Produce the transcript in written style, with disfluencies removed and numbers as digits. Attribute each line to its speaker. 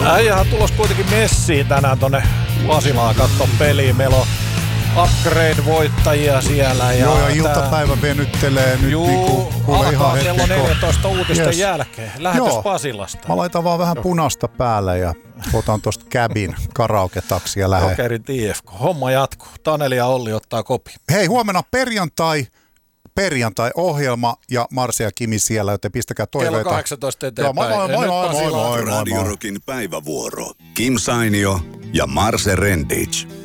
Speaker 1: Äijähän tulos kuitenkin messiin tänään tonne Pasilaan katton peliin. Meillä on Upgrade-voittajia siellä.
Speaker 2: Joo, ja iltapäivä venyttelee nyt niinku, kuule ihan hetken.
Speaker 1: Kello 14 uutisten jälkeen. Lähetys Pasilasta.
Speaker 2: Mä laitan vaan vähän punaista päälle ja otan tosta cabin karaoke-taksia lähe.
Speaker 1: Jokerin TFK. Homma jatkuu. Taneli ja Olli ottaa kopi.
Speaker 2: Hei, huomenna perjantai-ohjelma ja Marse ja Kimi siellä, joten pistäkää toiveita.
Speaker 1: Kello 18 eteenpäin.
Speaker 2: Moi.
Speaker 3: Radio Rockin päivävuoro. Kim Sainio ja Marse Rendic.